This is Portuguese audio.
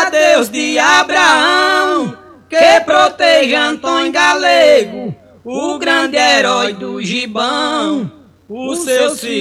a Deus de Abraão, que proteja Antônio Galego, o grande herói do Gibão, o seu